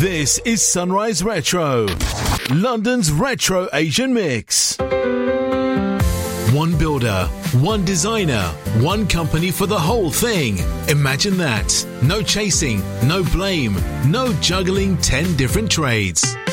This is Sunrise Retro, London's retro Asian mix. One builder, one designer, one company for the whole thing. Imagine that. No chasing, no blame, no juggling 10 different trades.